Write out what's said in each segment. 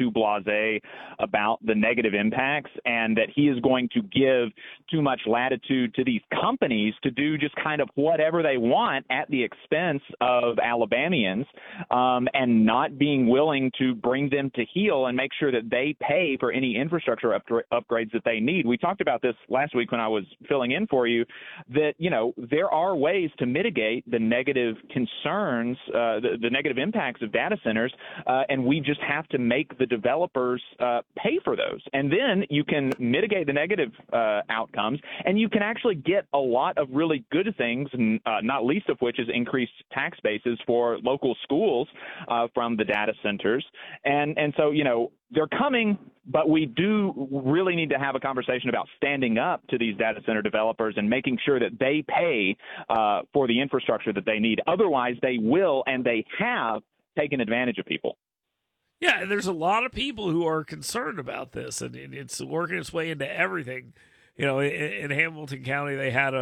too blasé about the negative impacts, and that he is going to give too much latitude to these companies to do just kind of whatever they want at the expense of Alabamians, and not being willing to bring them to heel and make sure that they pay for any infrastructure upgrades that they need. We talked about this last week when I was filling in for you, that, there are ways to mitigate the negative concerns, the negative impacts of data centers, and we just have to make the developers pay for those. And then you can mitigate the negative outcomes, and you can actually get a lot of really good things, not least of which is increased tax bases for local schools from the data centers. And so, they're coming, but we do really need to have a conversation about standing up to these data center developers and making sure that they pay for the infrastructure that they need. Otherwise, they will, and they have taken advantage of people. Yeah, there's a lot of people who are concerned about this, and it's working its way into everything. In Hamilton County, they had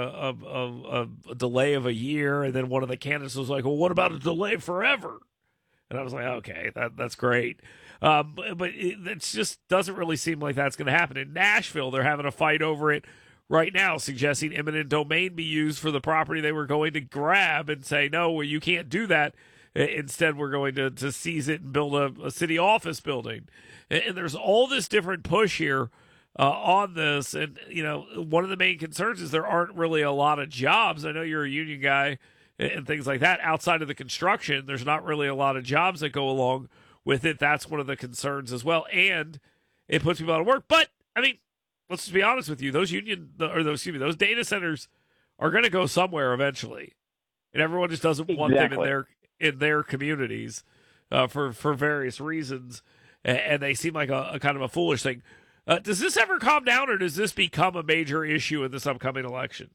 a delay of a year, and then one of the candidates was like, well, what about a delay forever? And I was like, okay, that's great. But it just doesn't really seem like that's going to happen. In Nashville, they're having a fight over it right now, suggesting eminent domain be used for the property they were going to grab, and say, no, well, you can't do that. Instead, we're going to seize it and build a city office building. And there's all this different push here on this. And, one of the main concerns is there aren't really a lot of jobs. I know you're a union guy and things like that. Outside of the construction, there's not really a lot of jobs that go along with it. That's one of the concerns as well. And it puts people out of work. But, let's just be honest with you. Those those data centers are going to go somewhere eventually. And everyone just doesn't want them in their communities for various reasons. And they seem like a kind of a foolish thing. Does this ever calm down, or does this become a major issue in this upcoming election?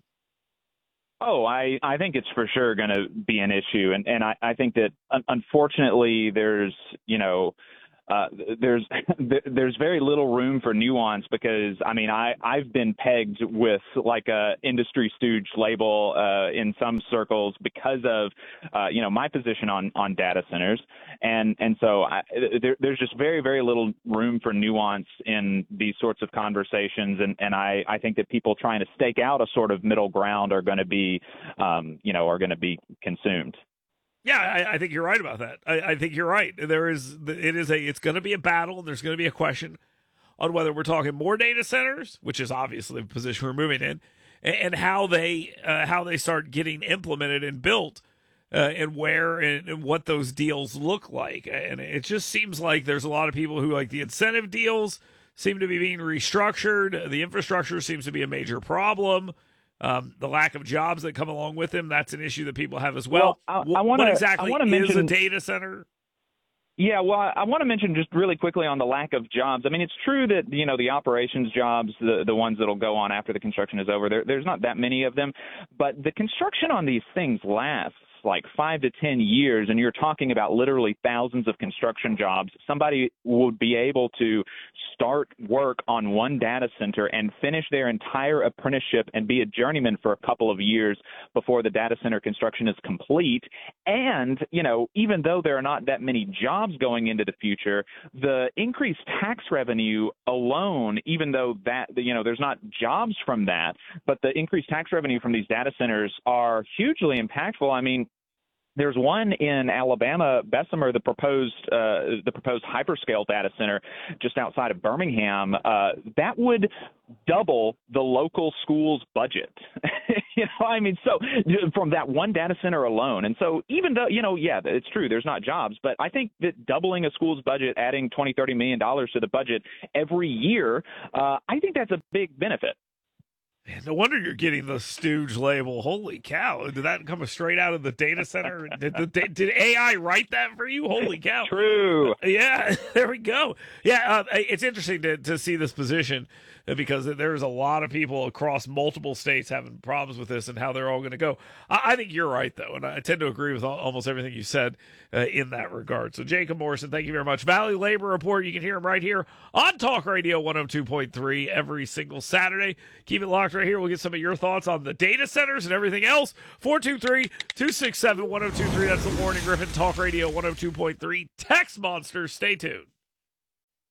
Oh, I think it's for sure going to be an issue. And I think that, unfortunately, there's very little room for nuance, because I've been pegged with like a industry stooge label in some circles because of my position on data centers, and so there's just very, very little room for nuance in these sorts of conversations, and I think that people trying to stake out a sort of middle ground are going to be consumed. Yeah, I think you're right about that. I think you're right. It's going to be a battle, and there's going to be a question on whether we're talking more data centers, which is obviously the position we're moving in, and how they start getting implemented and built, and where and what those deals look like. And it just seems like there's a lot of people who, like, the incentive deals seem to be being restructured. The infrastructure seems to be a major problem. The lack of jobs that come along with them, that's an issue that people have as well. What exactly is a data center? Yeah, well, I want to mention just really quickly on the lack of jobs. It's true that, the operations jobs, the ones that'll go on after the construction is over, there's not that many of them. But the construction on these things lasts like 5 to 10 years, and you're talking about literally thousands of construction jobs. Somebody would be able to start work on one data center and finish their entire apprenticeship and be a journeyman for a couple of years before the data center construction is complete. And, even though there are not that many jobs going into the future, the increased tax revenue alone, even though that, there's not jobs from that, but the increased tax revenue from these data centers are hugely impactful. There's one in Alabama, Bessemer, the proposed hyperscale data center just outside of Birmingham. That would double the local school's budget. So from that one data center alone. And so even though, it's true, there's not jobs, but I think that doubling a school's budget, adding $20-30 million to the budget every year, I think that's a big benefit. Man, no wonder you're getting the stooge label. Holy cow. Did that come straight out of the data center? Did AI write that for you? Holy cow. True. Yeah, there we go. Yeah, it's interesting to see this position, because there's a lot of people across multiple states having problems with this and how they're all going to go. I think you're right, though, and I tend to agree with almost everything you said in that regard. So, Jacob Morrison, thank you very much. Valley Labor Report, you can hear him right here on Talk Radio 102.3 every single Saturday. Keep it locked right here. We'll get some of your thoughts on the data centers and everything else. 423-267-1023. That's the Morning Griffin, Talk Radio 102.3. Text Monster. Stay tuned.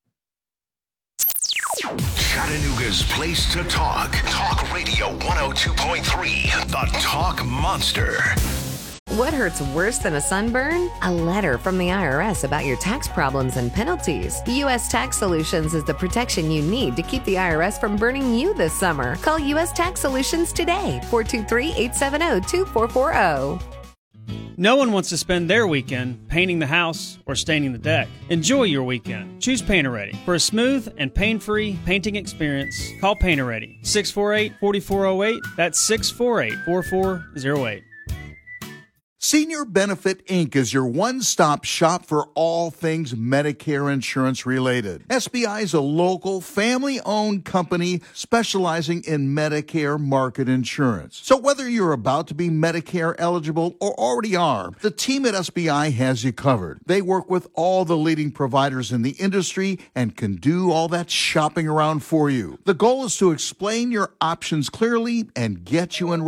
Chattanooga's place to talk. Talk Radio 102.3, the Talk Monster. What hurts worse than a sunburn? A letter from the IRS about your tax problems and penalties. U.S. Tax Solutions is the protection you need to keep the IRS from burning you this summer. Call U.S. Tax Solutions today, 423-870-2440. No one wants to spend their weekend painting the house or staining the deck. Enjoy your weekend. Choose Painter Ready. For a smooth and pain-free painting experience, call Painter Ready. 648-4408. That's 648-4408. Senior Benefit Inc. is your one-stop shop for all things Medicare insurance related. SBI is a local, family-owned company specializing in Medicare market insurance. So whether you're about to be Medicare eligible or already are, the team at SBI has you covered. They work with all the leading providers in the industry and can do all that shopping around for you. The goal is to explain your options clearly and get you enrolled